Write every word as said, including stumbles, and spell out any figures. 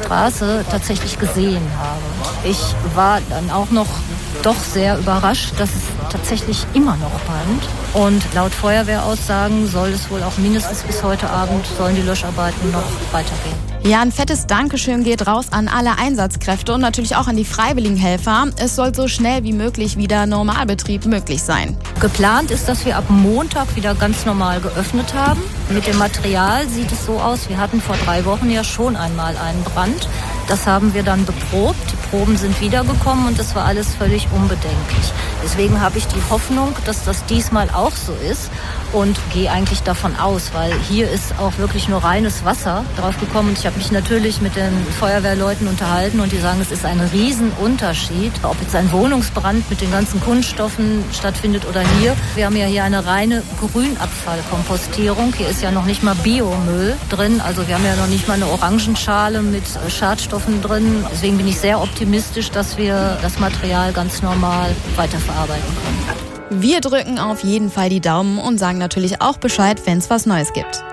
Straße tatsächlich gesehen habe. Ich war dann auch noch doch sehr überrascht, dass es tatsächlich immer noch brennt. Und laut Feuerwehraussagen soll es wohl auch mindestens bis heute Abend, sollen die Löscharbeiten noch weitergehen. Ja, ein fettes Dankeschön geht raus an alle Einsatzkräfte und natürlich auch an die freiwilligen Helfer. Es soll so schnell wie möglich wieder Normalbetrieb möglich sein. Geplant ist, dass wir ab Montag wieder ganz normal geöffnet haben. Mit dem Material sieht es so aus, wir hatten vor drei Wochen ja schon einmal einen Brand. Das haben wir dann beprobt. Die Proben sind wiedergekommen und das war alles völlig unbedenklich. Deswegen habe ich die Hoffnung, dass das diesmal auch so ist und gehe eigentlich davon aus, weil hier ist auch wirklich nur reines Wasser draufgekommen. Und ich habe mich natürlich mit den Feuerwehrleuten unterhalten und die sagen, es ist ein Riesenunterschied, ob jetzt ein Wohnungsbrand mit den ganzen Kunststoffen stattfindet oder hier. Wir haben ja hier eine reine Grünabfallkompostierung. Hier ist ja noch nicht mal Biomüll drin. Also wir haben ja noch nicht mal eine Orangenschale mit Schadstoffen drin. Deswegen bin ich sehr optimistisch, dass wir das Material ganz normal weiterverarbeiten können. Wir drücken auf jeden Fall die Daumen und sagen natürlich auch Bescheid, wenn es was Neues gibt.